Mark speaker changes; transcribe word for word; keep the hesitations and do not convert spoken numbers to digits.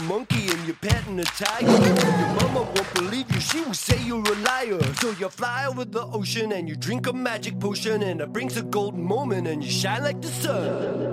Speaker 1: monkey and you're petting a tiger. Your mama won't believe you, she will say you're a liar. So you fly over the ocean and you drink a magic potion, and it brings a golden moment and you shine like the sun.